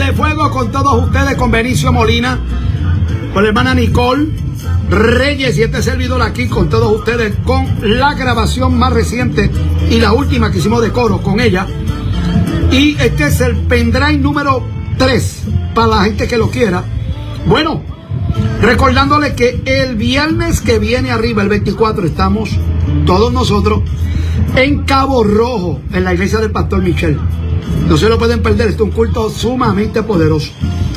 de fuego con todos ustedes, con Benicio Molina, con la hermana Nicole Reyes y este servidor aquí con todos ustedes, con la grabación más reciente y la última que hicimos de coro con ella. Y este es el pendrive número 3 para la gente que lo quiera. Bueno, recordándole que el viernes que viene arriba, el 24, estamos todos nosotros en Cabo Rojo, en la iglesia del Pastor Michel. No se lo pueden perder, este es un culto sumamente poderoso.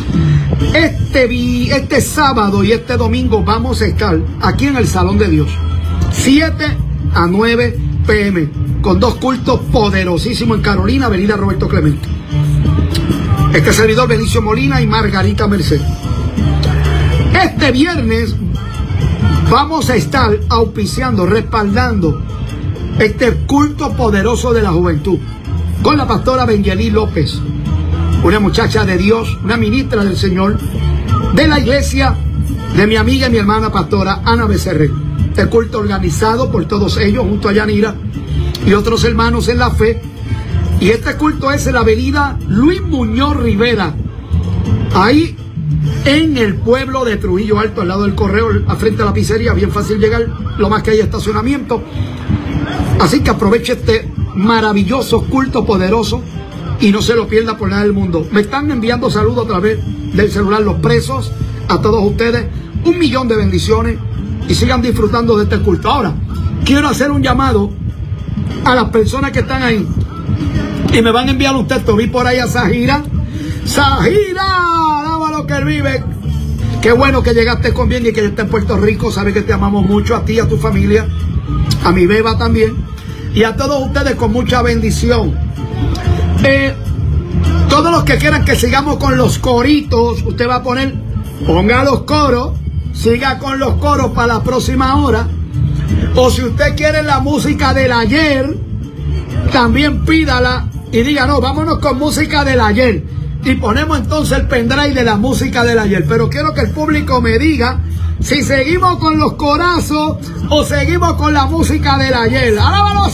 Este sábado y este domingo vamos a estar aquí en el Salón de Dios, 7 a 9 p.m. con 2 cultos poderosísimos en Carolina, avenida Roberto Clemente. Este servidor Benicio Molina y Margarita Merced. Este viernes vamos a estar auspiciando, respaldando este culto poderoso de la juventud con la pastora Benjelí López, una muchacha de Dios, una ministra del Señor, de la iglesia de mi amiga y mi hermana pastora Ana Becerril. Este culto organizado por todos ellos, junto a Yanira y otros hermanos en la fe. Y este culto es en la avenida Luis Muñoz Rivera, ahí en el pueblo de Trujillo Alto, al lado del correo, al frente de la pizzería, bien fácil llegar, lo más que hay estacionamiento. Así que aproveche este maravilloso culto poderoso y no se lo pierda por nada del mundo. Me están enviando saludos a través del celular los presos, a todos ustedes, 1 millón de bendiciones y sigan disfrutando de este culto. Ahora, quiero hacer un llamado a las personas que están ahí y me van a enviar un texto. Vi por ahí a Zahira. Zahira, alaba lo que él vive. Qué bueno que llegaste con bien y que estés en Puerto Rico. Sabes que te amamos mucho, a ti, a tu familia, a mi beba también, y a todos ustedes con mucha bendición. Todos los que quieran que sigamos con los coritos, usted va a poner, ponga los coros, siga con los coros para la próxima hora. O si usted quiere la música del ayer, también pídala y diga, no, vámonos con música del ayer. Y ponemos entonces el pendrive de la música del ayer. Pero quiero que el público me diga si seguimos con los corazos o seguimos con la música del ayer. ¡Alábalo!